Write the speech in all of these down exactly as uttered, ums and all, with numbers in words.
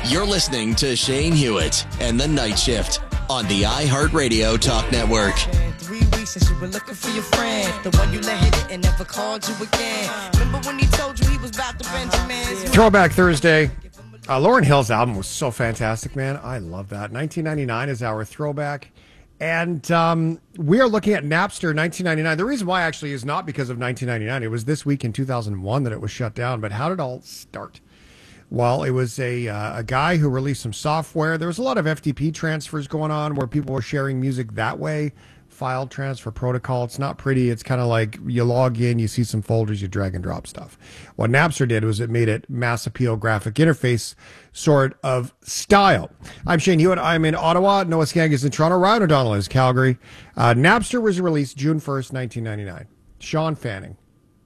You're listening to Shane Hewitt and the Night Shift on the iHeartRadio Talk Network. Three weeks since you were looking for your friend, the one you let hit it and never called you again. Remember when he told you he was about to Benjamins? Throwback Thursday. Uh, Lauryn Hill's album was so fantastic, man. I love that. nineteen ninety-nine is our throwback. And um, we are looking at Napster nineteen ninety-nine. The reason why actually is not because of nineteen ninety-nine. It was this week in two thousand one that it was shut down. But how did it all start? Well, it was a uh, a guy who released some software. There was a lot of F T P transfers going on where people were sharing music that way. File transfer protocol. It's not pretty. It's kind of like you log in, you see some folders, you drag and drop stuff. What Napster did was it made it mass appeal graphic interface sort of style. I'm Shane Hewitt. I'm in Ottawa. Noah Skaggs is in Toronto. Ryan O'Donnell is Calgary. Uh, Napster was released June first, nineteen ninety-nine. Sean Fanning.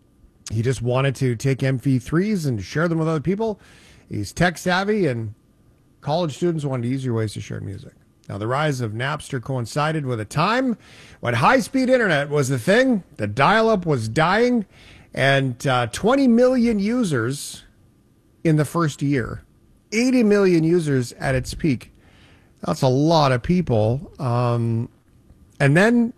He just wanted to take M P threes and share them with other people. He's tech savvy, and college students wanted easier ways to share music. Now, the rise of Napster coincided with a time when high-speed internet was the thing. The dial-up was dying, and uh, twenty million users in the first year. eighty million users at its peak. That's a lot of people. Um, and then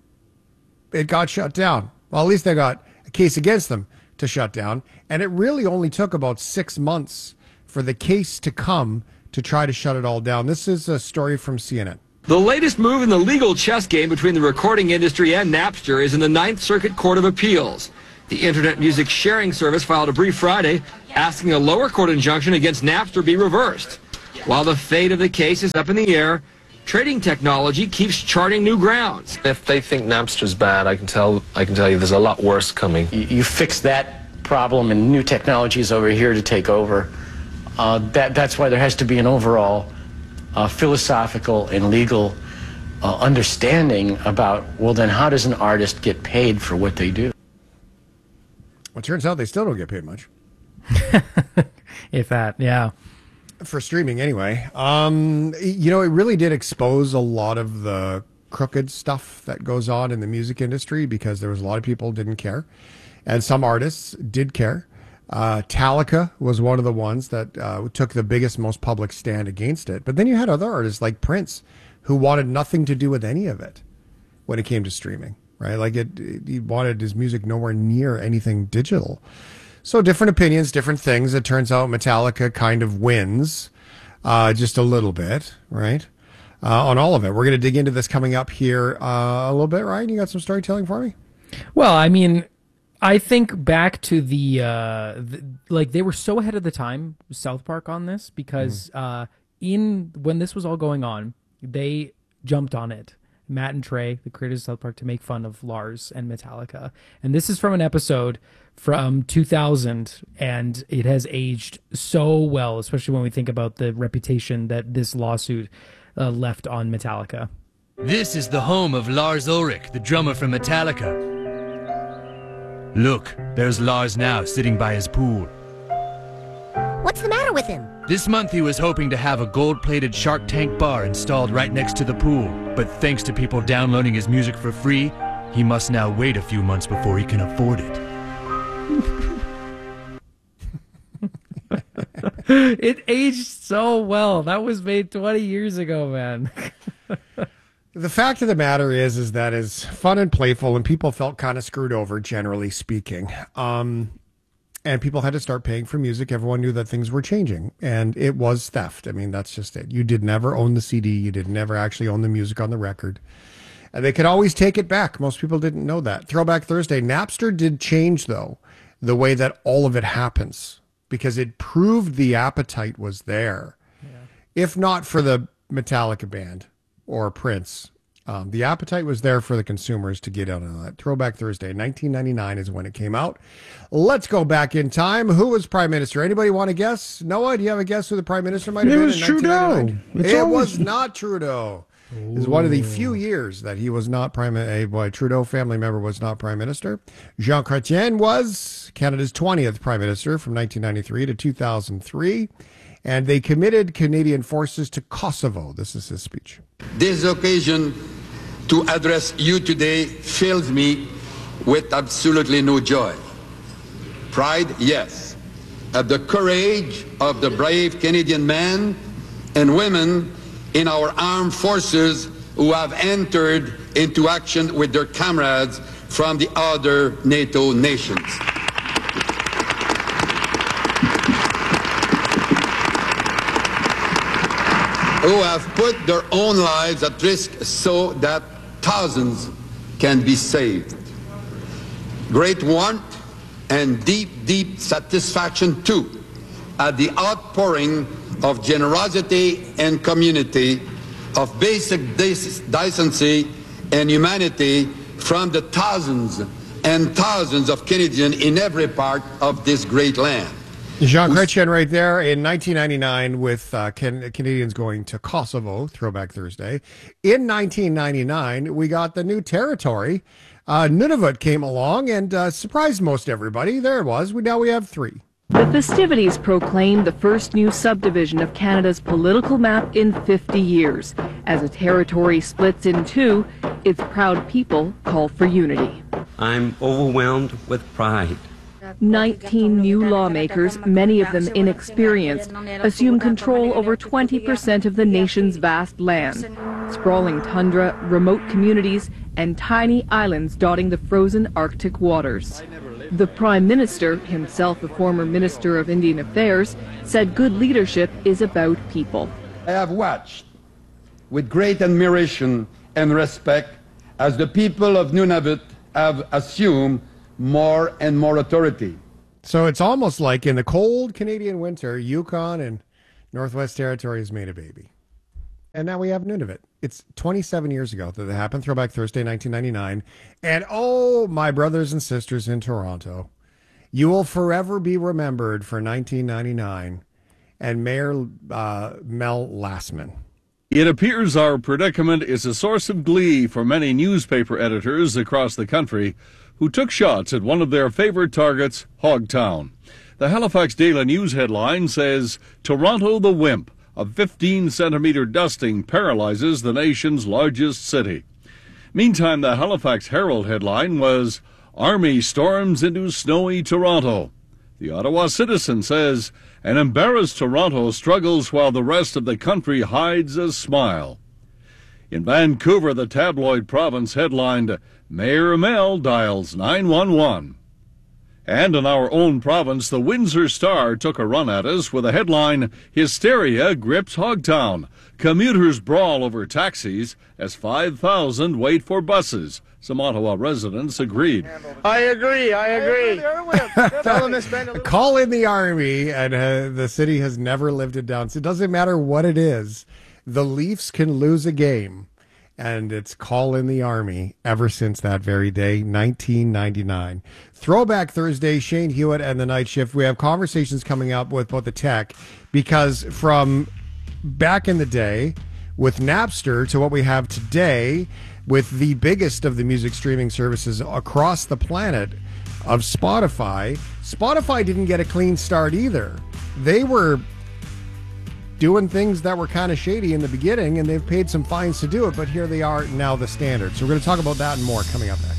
it got shut down. Well, at least they got a case against them to shut down. And it really only took about six months for the case to come to try to shut it all down. This is a story from C N N. The latest move in the legal chess game between the recording industry and Napster is in the Ninth Circuit Court of Appeals. The Internet Music Sharing Service filed a brief Friday asking a lower court injunction against Napster be reversed. While the fate of the case is up in the air, trading technology keeps charting new grounds. If they think Napster's bad, I can tell I can tell you there's a lot worse coming. You, you fix that problem and new technology is over here to take over. Uh, that, that's why there has to be an overall uh, philosophical and legal uh, understanding about, well, then how does an artist get paid for what they do? Well, it turns out they still don't get paid much. If that, yeah. For streaming, anyway. Um, you know, it really did expose a lot of the crooked stuff that goes on in the music industry because there was a lot of people who didn't care. And some artists did care. Uh, Metallica was one of the ones that uh, took the biggest, most public stand against it. But then you had other artists like Prince who wanted nothing to do with any of it when it came to streaming, right? Like it, it, he wanted his music nowhere near anything digital. So different opinions, different things. It turns out Metallica kind of wins uh, just a little bit, right? Uh, on all of it. We're going to dig into this coming up here uh, a little bit, Ryan. You got some storytelling for me? Well, I mean, I think back to the, uh, the, like they were so ahead of the time, South Park, on this because mm. uh, in when this was all going on, they jumped on it. Matt and Trey, the creators of South Park, to make fun of Lars and Metallica. And this is from an episode from two thousand, and it has aged so well, especially when we think about the reputation that this lawsuit uh, left on Metallica. This is the home of Lars Ulrich, the drummer from Metallica. Look, there's Lars now, sitting by his pool. What's the matter with him? This month he was hoping to have a gold-plated Shark Tank bar installed right next to the pool. But thanks to people downloading his music for free, he must now wait a few months before he can afford it. It aged so well. That was made twenty years ago, man. The fact of the matter is, is that it's fun and playful, and people felt kind of screwed over, generally speaking. Um, and people had to start paying for music. Everyone knew that things were changing, and it was theft. I mean, that's just it. You did never own the C D. You did never actually own the music on the record. And they could always take it back. Most people didn't know that. Throwback Thursday. Napster did change, though, the way that all of it happens, because it proved the appetite was there. Yeah. If not for the Metallica band or Prince, um, the appetite was there for the consumers to get out on that. Throwback Thursday, nineteen ninety-nine is when it came out. Let's go back in time. Who was prime minister? Anybody want to guess? Noah, do you have a guess who the prime minister might have it been? Was in Trudeau. It always... was not Trudeau. It was one of the few years that he was not prime. A boy, Trudeau family member was not prime minister. Jean Chrétien was Canada's twentieth prime minister from nineteen ninety-three to two thousand three. And they committed Canadian forces to Kosovo. This is his speech. This occasion to address you today fills me with absolutely no joy. Pride, yes, at the courage of the brave Canadian men and women in our armed forces who have entered into action with their comrades from the other NATO nations. Who have put their own lives at risk so that thousands can be saved. Great warmth and deep, deep satisfaction too at the outpouring of generosity and community, of basic decency and humanity from the thousands and thousands of Canadians in every part of this great land. Jean Chrétien right there in nineteen ninety-nine with uh, Can- Canadians going to Kosovo, Throwback Thursday. In nineteen ninety-nine, we got the new territory. Uh, Nunavut came along and uh, surprised most everybody. There it was. We, now we have three. The festivities proclaimed the first new subdivision of Canada's political map in fifty years. As a territory splits in two, its proud people call for unity. I'm overwhelmed with pride. nineteen new lawmakers, many of them inexperienced, assume control over twenty percent of the nation's vast land. Sprawling tundra, remote communities, and tiny islands dotting the frozen Arctic waters. The Prime Minister, himself a former Minister of Indian Affairs, said good leadership is about people. I have watched with great admiration and respect as the people of Nunavut have assumed more and more authority. So it's almost like in the cold Canadian winter, Yukon and Northwest Territories made a baby. And now we have Nunavut. It's twenty-seven years ago that it happened, Throwback Thursday, nineteen ninety-nine. And oh, my brothers and sisters in Toronto, you will forever be remembered for nineteen ninety-nine and Mayor uh, Mel Lastman. It appears our predicament is a source of glee for many newspaper editors across the country who took shots at one of their favorite targets, Hogtown. The Halifax Daily News headline says, Toronto the Wimp, a fifteen centimeter dusting paralyzes the nation's largest city. Meantime, the Halifax Herald headline was, Army storms into snowy Toronto. The Ottawa Citizen says, an embarrassed Toronto struggles while the rest of the country hides a smile. In Vancouver, the tabloid province headlined, Mayor Mel dials nine one one. And in our own province, the Windsor Star took a run at us with a headline, Hysteria grips Hogtown. Commuters brawl over taxis as five thousand wait for buses. Some Ottawa residents agreed. I agree, I agree. Tell them to spend a little- Call in the Army, and uh, the city has never lived it down. So it doesn't matter what it is. The Leafs can lose a game, and it's call in the Army ever since that very day, nineteen ninety-nine. Throwback Thursday, Shane Hewitt and the Night Shift. We have conversations coming up with both the tech, because from back in the day with Napster to what we have today with the biggest of the music streaming services across the planet of Spotify, Spotify didn't get a clean start either. They were doing things that were kind of shady in the beginning, and they've paid some fines to do it, but here they are now, the standard. So we're going to talk about that and more coming up next.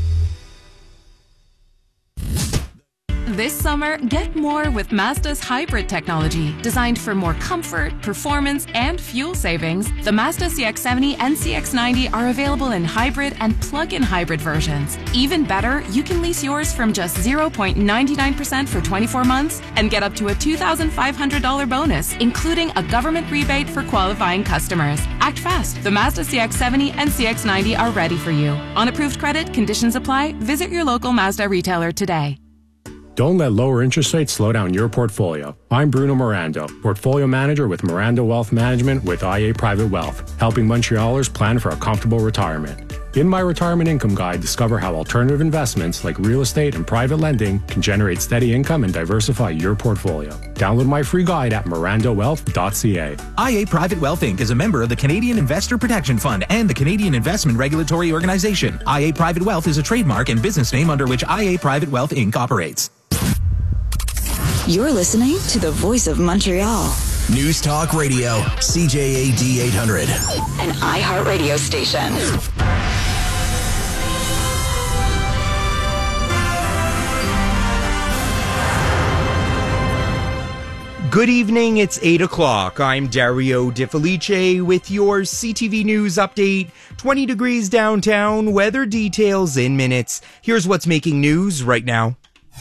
This summer, get more with Mazda's hybrid technology. Designed for more comfort, performance, and fuel savings, the Mazda C X seventy and C X ninety are available in hybrid and plug-in hybrid versions. Even better, you can lease yours from just zero point nine nine percent for twenty-four months and get up to a two thousand five hundred dollars bonus, including a government rebate for qualifying customers. Act fast. The Mazda C X seventy and C X ninety are ready for you. On approved credit, conditions apply. Visit your local Mazda retailer today. Don't let lower interest rates slow down your portfolio. I'm Bruno Mirando, Portfolio Manager with Mirando Wealth Management with I A Private Wealth, helping Montrealers plan for a comfortable retirement. In my Retirement Income Guide, discover how alternative investments like real estate and private lending can generate steady income and diversify your portfolio. Download my free guide at mirando wealth dot c a. I A Private Wealth Incorporated is a member of the Canadian Investor Protection Fund and the Canadian Investment Regulatory Organization. I A Private Wealth is a trademark and business name under which I A Private Wealth Incorporated operates. You're listening to the Voice of Montreal. News Talk Radio, C J A D eight hundred. An iHeart radio station. Good evening, it's eight o'clock. I'm Dario De Felice with your C T V News update. twenty degrees downtown, weather details in minutes. Here's what's making news right now.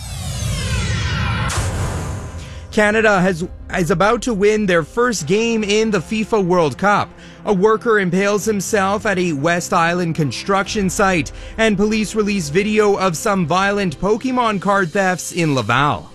Canada has is about to win their first game in the FIFA World Cup. A worker impales himself at a West Island construction site, and police release video of some violent Pokemon card thefts in Laval.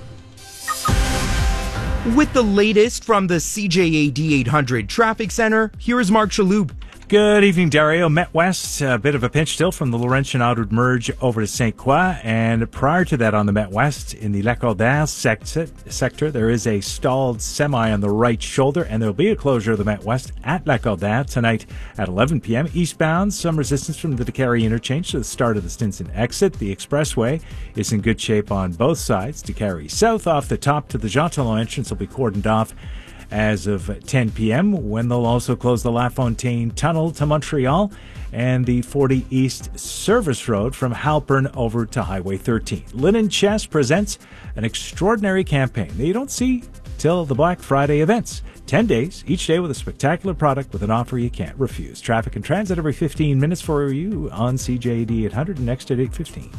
With the latest from the C J A D eight hundred Traffic Center, here is Mark Chaloub. Good evening, Dario. Met West, a bit of a pinch still from the Laurentian outward merge over to Saint Croix. And prior to that on the Met West, in the Lacordaire sector, there is a stalled semi on the right shoulder, and there will be a closure of the Met West at Lacordaire tonight at eleven p.m. Eastbound, some resistance from the DeCarry interchange to the start of the Stinson exit. The expressway is in good shape on both sides. DeCarry south off the top to the Jean Talon entrance will be cordoned off as of ten p.m. when they'll also close the LaFontaine Tunnel to Montreal and the forty East Service Road from Halpern over to Highway thirteen. Linen Chess presents an extraordinary campaign that you don't see till the Black Friday events. ten days, each day with a spectacular product with an offer you can't refuse. Traffic and transit every fifteen minutes for you on C J A D eight hundred and next at eight fifteen.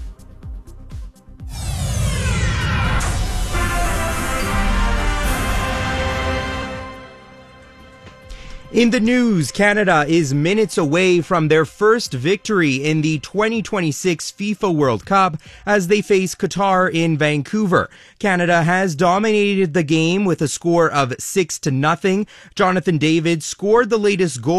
In the news, Canada is minutes away from their first victory in the twenty twenty-six FIFA World Cup as they face Qatar in Vancouver. Canada has dominated the game with a score of six to nothing. Jonathan David scored the latest goal